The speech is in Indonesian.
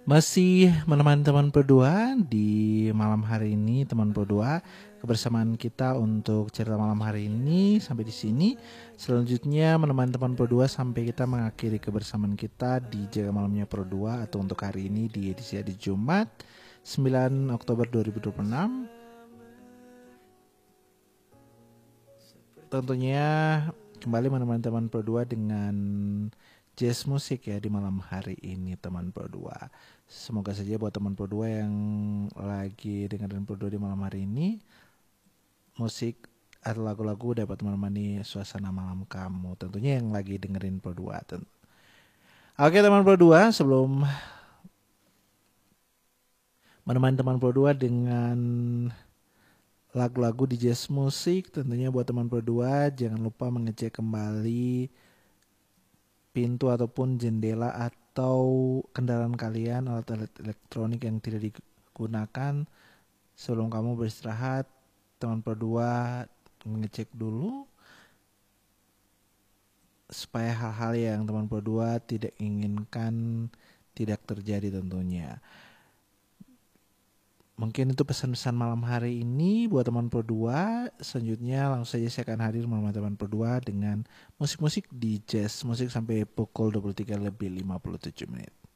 Masih menemani teman berdua di malam hari ini, teman berdua. Kebersamaan kita untuk cerita malam hari ini sampai di sini. Selanjutnya menemani teman berdua sampai kita mengakhiri kebersamaan kita di Jaga Malamnya Berdua atau untuk hari ini di edisi hari Jumat 9 Oktober 2026. Tentunya kembali menemani teman berdua dengan jazz musik ya di malam hari ini teman berdua. Semoga saja buat teman berdua yang lagi dengerin berdua di malam hari ini, musik atau lagu-lagu dapat menemani suasana malam kamu. Tentunya yang lagi dengerin berdua. Oke teman berdua, sebelum menemani teman berdua dengan lagu-lagu di jazz musik, tentunya buat teman berdua jangan lupa mengecek kembali pintu ataupun jendela atau kendaraan kalian, alat elektronik yang tidak digunakan sebelum kamu beristirahat. Teman berdua mengecek dulu supaya hal-hal yang teman berdua tidak inginkan tidak terjadi tentunya. Mungkin itu pesan-pesan malam hari ini buat teman berdua. Selanjutnya langsung saja saya akan hadir menemani teman berdua dengan musik-musik di jazz musik sampai pukul 23 lebih 57 menit.